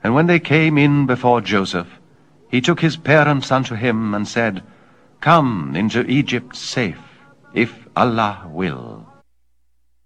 And when they came in before Joseph, he took his parents unto him, and said, Come into Egypt safe, if Allah will.